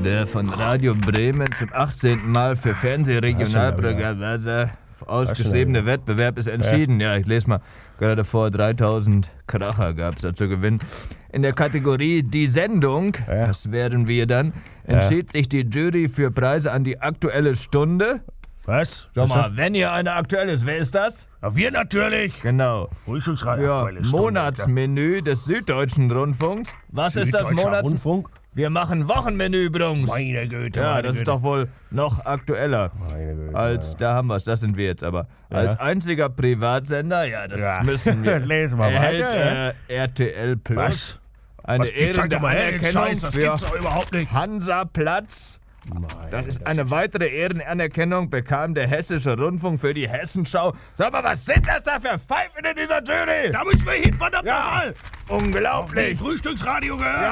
der von Radio Bremen zum 18. Mal für Fernsehregionalprogramm ausgeschriebene Wettbewerb ist entschieden. Ja, ich lese mal gerade vor, 3000 Kracher gab es da zu gewinnen. In der Kategorie Die Sendung, das wären wir dann, entschied sich die Jury für Preise an die Aktuelle Stunde. Was? Sag mal, wenn hier eine aktuell ist, wer ist das? Ja, wir natürlich. Genau. Frühstücksradio. Für Aktuelle Stunde, Monatsmenü des Süddeutschen Rundfunks. Was ist das Süddeutscher Monats... Rundfunk? Wir machen Wochenmenü, Brungs. Meine Güte. Ja, meine das ist Güte. doch wohl noch aktueller. Meine Güte. Als, da haben wir es, das sind wir jetzt aber. Als einziger Privatsender, ja, das müssen wir. Lesen wir erhält weiter. RTL Plus Was? eine Was gibt's ehrende doch mal her, den Anerkennung Scheiß, das für gibt's doch überhaupt nicht. Hansaplatz. Das ist eine weitere Ehrenanerkennung, bekam der Hessische Rundfunk für die Hessenschau. Sag mal, was sind das da für Pfeifen in dieser Jury? Da müssen wir hin, verdammt Ja, nochmal. unglaublich. Frühstücksradio gehört. Ja.